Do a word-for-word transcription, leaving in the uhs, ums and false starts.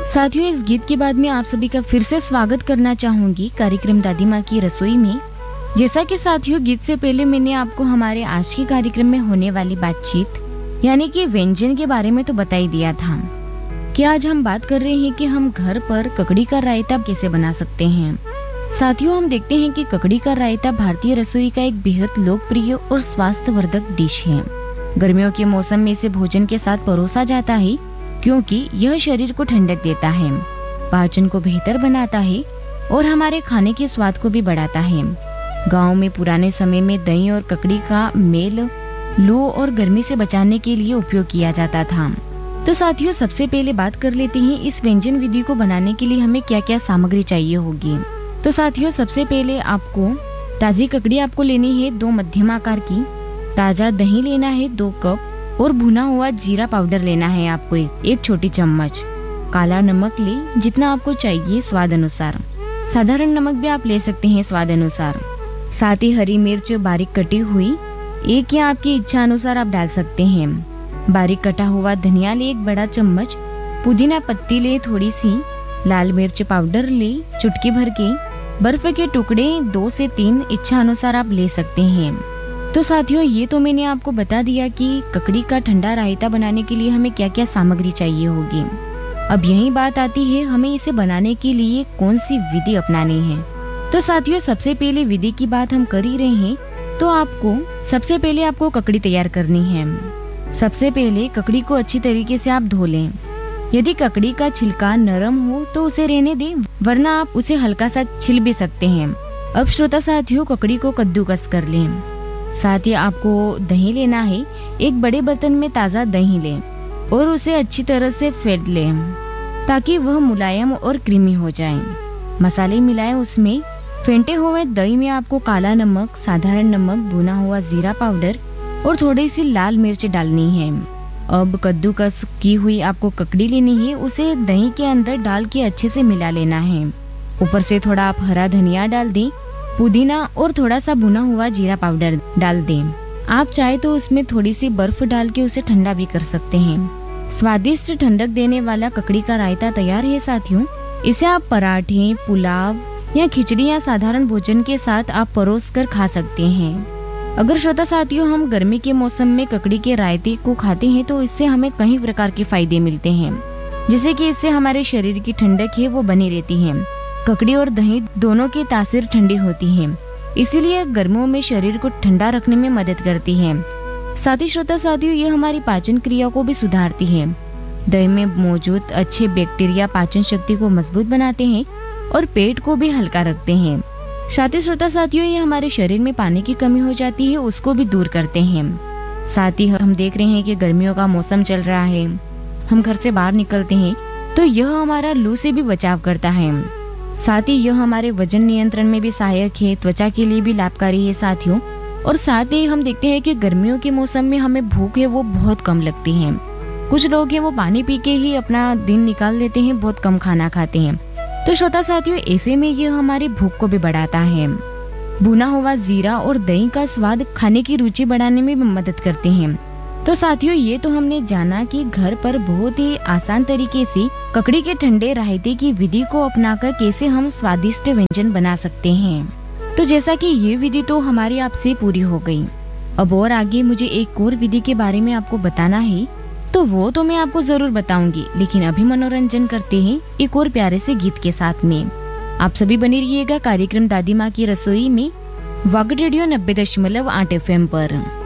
साथियों, इस गीत के बाद में आप सभी का फिर से स्वागत करना चाहूंगी कार्यक्रम दादी माँ की रसोई में। जैसा कि साथियों, गीत से पहले मैंने आपको हमारे आज के कार्यक्रम में होने वाली बातचीत यानी कि व्यंजन के बारे में तो बता ही दिया था कि आज हम बात कर रहे हैं कि हम घर पर ककड़ी का रायता कैसे बना सकते हैं। साथियों, हम देखते हैं कि ककड़ी का रायता भारतीय रसोई का एक बेहद लोकप्रिय और स्वास्थ्यवर्धक डिश है। गर्मियों के मौसम में इसे भोजन के साथ परोसा जाता है क्योंकि यह शरीर को ठंडक देता है, पाचन को बेहतर बनाता है और हमारे खाने के स्वाद को भी बढ़ाता है। गांव में पुराने समय में दही और ककड़ी का मेल लू और गर्मी से बचाने के लिए उपयोग किया जाता था। तो साथियों, सबसे पहले बात कर लेते हैं इस व्यंजन विधि को बनाने के लिए हमें क्या क्या सामग्री चाहिए होगी। तो साथियों, सबसे पहले आपको ताजी ककड़ी आपको लेनी है दो मध्यम आकार की, ताजा दही लेना है दो कप और भुना हुआ जीरा पाउडर लेना है आपको एक, एक छोटी चम्मच। काला नमक ले जितना आपको चाहिए स्वाद अनुसार, साधारण नमक भी आप ले सकते हैं स्वाद अनुसार। साथ ही हरी मिर्च बारीक कटी हुई एक या आपकी इच्छा अनुसार आप डाल सकते हैं। बारीक कटा हुआ धनिया ले एक बड़ा चम्मच, पुदीना पत्ती ले थोड़ी सी, लाल मिर्च पाउडर ले चुटकी भर के, बर्फ के टुकड़े दो से तीन इच्छा अनुसार आप ले सकते हैं। तो साथियों, ये तो मैंने आपको बता दिया कि ककड़ी का ठंडा रायता बनाने के लिए हमें क्या क्या सामग्री चाहिए होगी। अब यही बात आती है हमें इसे बनाने के लिए कौन सी विधि अपनानी है। तो साथियों, सबसे पहले विधि की बात हम कर ही रहे हैं तो आपको सबसे पहले आपको ककड़ी तैयार करनी है। सबसे पहले ककड़ी को अच्छी तरीके से आप धो लें। यदि ककड़ी का छिलका नरम हो तो उसे रहने दें, वरना आप उसे हल्का सा छिल भी सकते हैं। अब श्रोता साथियों, ककड़ी को कद्दूकस कर लें। साथ ही आपको दही लेना है, एक बड़े बर्तन में ताजा दही लें और उसे अच्छी तरह से फेंट लें ताकि वह मुलायम और क्रीमी हो जाए। मसाले मिलाएं उसमें। फेंटे हुए दही में आपको काला नमक, साधारण नमक, भुना हुआ जीरा पाउडर और थोड़ी सी लाल मिर्च डालनी है। अब कद्दूकस की हुई आपको ककड़ी लेनी है, उसे दही के अंदर डाल के अच्छे से मिला लेना है। ऊपर से थोड़ा आप हरा धनिया डाल दें, पुदीना और थोड़ा सा भुना हुआ जीरा पाउडर डाल दें। आप चाहे तो उसमें थोड़ी सी बर्फ डाल के उसे ठंडा भी कर सकते हैं। स्वादिष्ट ठंडक देने वाला ककड़ी का रायता तैयार है साथियों। इसे आप पराठे, पुलाव या खिचड़ी या साधारण भोजन के साथ आप परोस कर खा सकते हैं। अगर श्रोता साथियों, हम गर्मी के मौसम में ककड़ी के रायते को खाते हैं तो इससे हमें कई प्रकार के फायदे मिलते हैं, जैसे कि इससे हमारे शरीर की ठंडक है वो बनी रहती है। ककड़ी और दही दोनों की तासीर ठंडी होती है, इसीलिए गर्मियों में शरीर को ठंडा रखने में मदद करती है। साथ ही श्रोता साथियों, ये हमारी पाचन क्रिया को भी सुधारती है। दही में मौजूद अच्छे बैक्टीरिया पाचन शक्ति को मजबूत बनाते हैं और पेट को भी हल्का रखते हैं। साथ ही श्रोता साथियों, ये हमारे शरीर में पानी की कमी हो जाती है उसको भी दूर करते हैं। साथ ही हम देख रहे हैं कि गर्मियों का मौसम चल रहा है, हम घर से बाहर निकलते हैं तो यह हमारा लू से भी बचाव करता है। साथ ही यह हमारे वजन नियंत्रण में भी सहायक है, त्वचा के लिए भी लाभकारी है साथियों। और साथ ही हम देखते हैं कि गर्मियों के मौसम में हमें भूख है वो बहुत कम लगती है। कुछ लोग हैं वो पानी पी के ही अपना दिन निकाल देते हैं, बहुत कम खाना खाते हैं। तो श्रोता साथियों, ऐसे में यह हमारी भूख को भी बढ़ाता है। भुना हुआ जीरा और दही का स्वाद खाने की रुचि बढ़ाने में भी मदद करते हैं। तो साथियों, ये तो हमने जाना कि घर पर बहुत ही आसान तरीके से ककड़ी के ठंडे रायते की विधि को अपनाकर कैसे हम स्वादिष्ट व्यंजन बना सकते हैं। तो जैसा कि ये विधि तो हमारी आपसे पूरी हो गई, अब और आगे मुझे एक और विधि के बारे में आपको बताना है, तो वो तो मैं आपको जरूर बताऊंगी। लेकिन अभी मनोरंजन करते हैं एक और प्यारे से गीत के साथ में। आप सभी बने रहिएगा कार्यक्रम दादी माँ की रसोई में, वाग रेडियो नब्बे दशमलव आठ एफ एम पर।